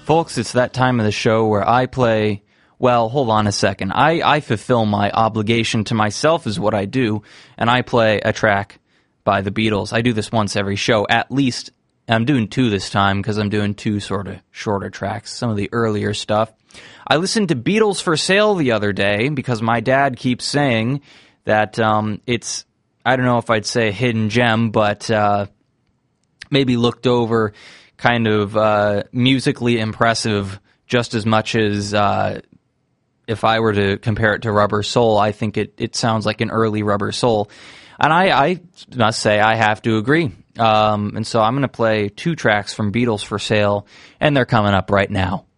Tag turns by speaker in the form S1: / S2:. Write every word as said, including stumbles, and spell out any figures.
S1: Folks, it's that time of the show where I play, well, hold on a second. I, I fulfill my obligation to myself is what I do, and I play a track by the Beatles. I do this once every show, at least. I'm doing two this time because I'm doing two sort of shorter tracks, some of the earlier stuff. I listened to Beatles for Sale the other day because my dad keeps saying that um, it's, I don't know if I'd say a hidden gem, but uh, maybe looked over, kind of uh, musically impressive just as much as uh, if I were to compare it to Rubber Soul. I think it, it sounds like an early Rubber Soul. And I, I must say I have to agree. Um, and so I'm going to play two tracks from Beatles for Sale, and they're coming up right now.